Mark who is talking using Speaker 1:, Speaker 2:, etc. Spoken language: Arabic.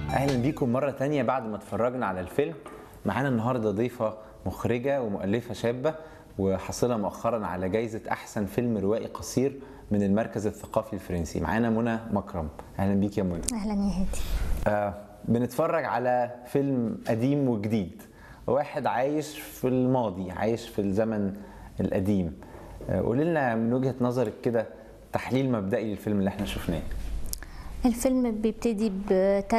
Speaker 1: اهلا بيكم مرة تانية بعد ما اتفرجنا على الفيلم. معانا النهاردة ضيفة مخرجة ومؤلفة شابة وحاصلة مؤخرا على جايزة احسن فيلم روائي قصير من المركز الثقافي الفرنسي. معانا منى مكرم. اهلا بيك يا منى.
Speaker 2: اهلا يا هادي.
Speaker 1: بنتفرج على فيلم قديم وجديد، واحد عايش في الماضي، عايش في الزمن القديم. قولي لنا من وجهة نظرك كده تحليل مبدئي للفيلم اللي احنا شفناه.
Speaker 2: الفيلم بيبتدي